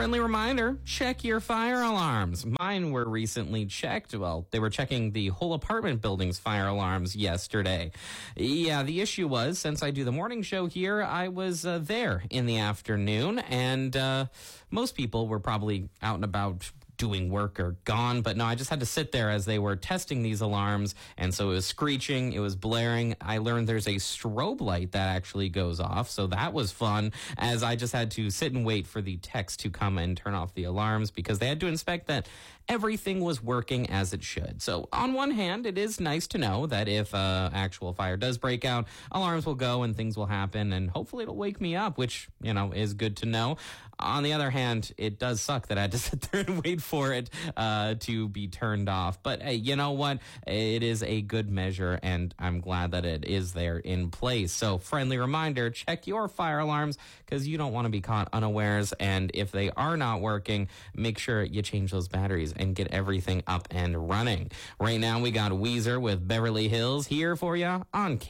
friendly reminder, check your fire alarms. Mine were recently checked. Well, they were checking the whole apartment building's fire alarms yesterday. Yeah, the issue was, since I do the morning show here, I was there in the afternoon, and most people were probably out and about doing work or gone, but no, I just had to sit there as they were testing these alarms, and so it was screeching, it was blaring. I learned there's a strobe light that actually goes off, so that was fun, as I just had to sit and wait for the techs to come and turn off the alarms because they had to inspect that everything was working as it should. So on one hand, it is nice to know that if actual fire does break out, alarms will go and things will happen, and hopefully it'll wake me up, which, you know, is good to know. On the other hand, it does suck that I had to sit there and wait for it to be turned off. But hey, you know what? It is a good measure, and I'm glad that it is there in place. So friendly reminder, check your fire alarms because you don't want to be caught unawares. And if they are not working, make sure you change those batteries and get everything up and running. Right now, we got Weezer with Beverly Hills here for you on